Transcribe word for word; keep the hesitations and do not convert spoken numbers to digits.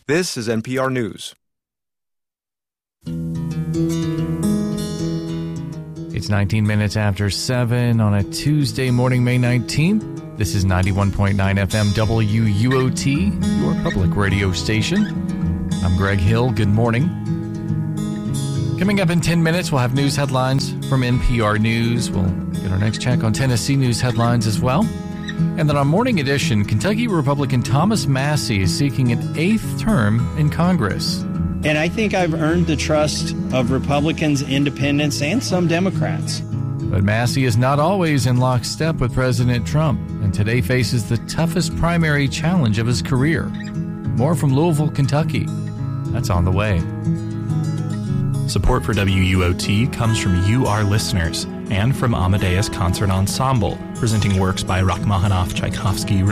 This is N P R News. It's nineteen minutes after seven on a Tuesday morning, May nineteenth. This is ninety-one point nine F M W U O T, your public radio station. I'm Greg Hill. Good morning. Coming up in ten minutes, we'll have news headlines from N P R News. We'll get our next check on Tennessee news headlines as well. And then on Morning Edition, Kentucky Republican Thomas Massie is seeking an eighth term in Congress. And I think I've earned the trust of Republicans, independents, and some Democrats. But Massie is not always in lockstep with President Trump, and today faces the toughest primary challenge of his career. More from Louisville, Kentucky. That's on the way. Support for W U O T comes from you, our listeners, and from Amadeus Concert Ensemble, presenting works by Rachmaninoff, Tchaikovsky,